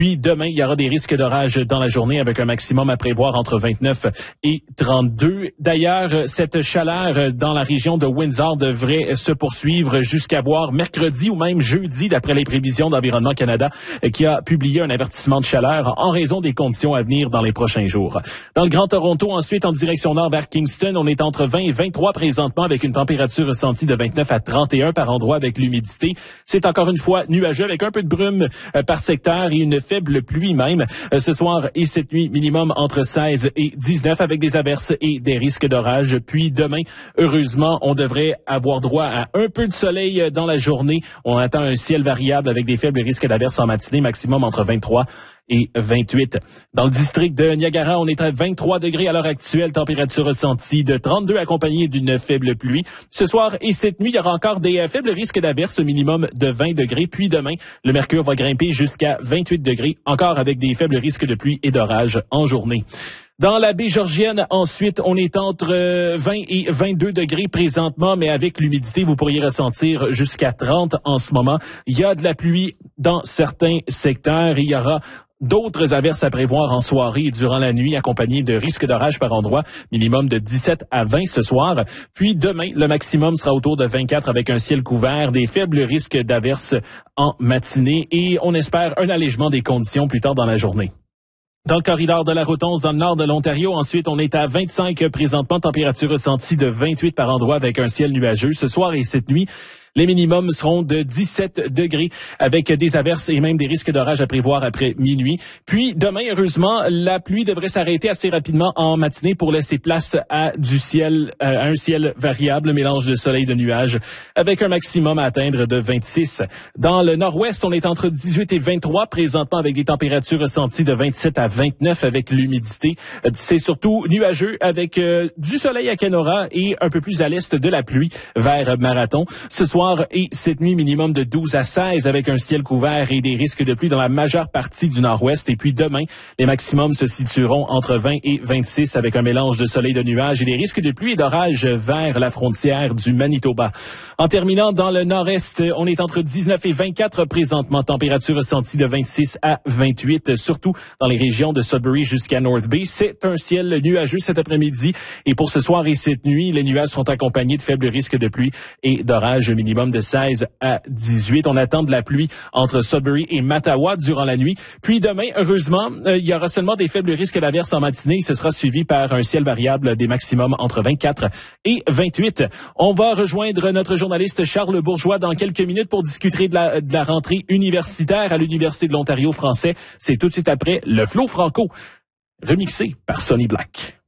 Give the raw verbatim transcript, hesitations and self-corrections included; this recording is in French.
Puis demain, il y aura des risques d'orage dans la journée avec un maximum à prévoir entre vingt-neuf et trente-deux. D'ailleurs, cette chaleur dans la région de Windsor devrait se poursuivre jusqu'à voir mercredi ou même jeudi, d'après les prévisions d'Environnement Canada, qui a publié un avertissement de chaleur en raison des conditions à venir dans les prochains jours. Dans le Grand Toronto, ensuite, en direction nord vers Kingston, on est entre vingt et vingt-trois présentement avec une température ressentie de vingt-neuf à trente et un par endroit avec l'humidité. C'est encore une fois nuageux avec un peu de brume euh, par secteur et une faible pluie même. Euh, ce soir et cette nuit, minimum entre seize et dix-neuf avec des averses et des risques d'orage. Puis demain, heureusement, on devrait avoir droit à un peu de soleil dans la journée. On attend un ciel variable avec des faibles risques d'averses en matinée, maximum entre vingt-trois et vingt-huit. Dans le district de Niagara, on est à vingt-trois degrés à l'heure actuelle, température ressentie de trente-deux accompagnée d'une faible pluie. Ce soir et cette nuit, il y aura encore des faibles risques d'averses, minimum de vingt degrés. Puis demain, le mercure va grimper jusqu'à vingt-huit degrés, encore avec des faibles risques de pluie et d'orage en journée. Dans la baie Georgienne, ensuite, on est entre vingt et vingt-deux degrés présentement, mais avec l'humidité, vous pourriez ressentir jusqu'à trente en ce moment. Il y a de la pluie dans certains secteurs et il y aura d'autres averses à prévoir en soirée et durant la nuit, accompagnées de risques d'orage par endroit, minimum de dix-sept à vingt ce soir. Puis demain, le maximum sera autour de vingt-quatre avec un ciel couvert, des faibles risques d'averses en matinée et on espère un allègement des conditions plus tard dans la journée. Dans le corridor de la Rotonce, dans le nord de l'Ontario, ensuite, on est à vingt-cinq présentement, température ressentie de vingt-huit par endroit avec un ciel nuageux. Ce soir et cette nuit, les minimums seront de dix-sept degrés avec des averses et même des risques d'orage à prévoir après minuit. Puis demain, heureusement, la pluie devrait s'arrêter assez rapidement en matinée pour laisser place à du ciel, à un ciel variable, mélange de soleil et de nuages, avec un maximum à atteindre de vingt-six. Dans le nord-ouest, on est entre dix-huit et vingt-trois présentement avec des températures ressenties de vingt-sept à vingt-neuf avec l'humidité. C'est surtout nuageux avec euh, du soleil à Kenora et un peu plus à l'est de la pluie vers Marathon. Ce soir et cette nuit, minimum de douze à seize avec un ciel couvert et des risques de pluie dans la majeure partie du nord-ouest. Et puis demain, les maximums se situeront entre vingt et vingt-six avec un mélange de soleil et de nuages et des risques de pluie et d'orage vers la frontière du Manitoba. En terminant, dans le nord-est, on est entre dix-neuf et vingt-quatre présentement, température ressentie de vingt-six à vingt-huit, surtout dans les régions de Sudbury jusqu'à North Bay. C'est un ciel nuageux cet après-midi et pour ce soir et cette nuit, les nuages seront accompagnés de faibles risques de pluie et d'orage minimum de seize à dix-huit. On attend de la pluie entre Sudbury et Mattawa durant la nuit. Puis demain, heureusement, euh, il y aura seulement des faibles risques d'averses en matinée. Ce sera suivi par un ciel variable des maximums entre vingt-quatre et vingt-huit. On va rejoindre notre journaliste Charles Bourgeois dans quelques minutes pour discuter de la, de la rentrée universitaire à l'Université de l'Ontario français. C'est tout de suite après le Flow Franco, remixé par Sonny Black.